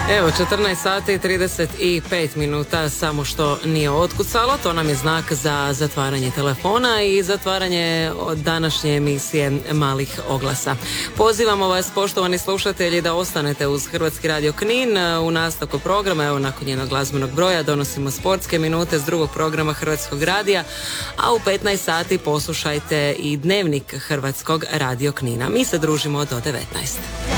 Evo, 14 sati i 35 minuta, samo što nije otkucalo, to nam je znak za zatvaranje telefona i zatvaranje od današnje emisije Malih oglasa. Pozivamo vas, poštovani slušatelji, da ostanete uz Hrvatski radio Knin. U nastavku programa, evo, nakon njenog glazbenog broja, donosimo sportske minute s drugog programa Hrvatskog radija, a u 15 sati poslušajte i dnevnik Hrvatskog radio Knina. Mi se družimo do 19.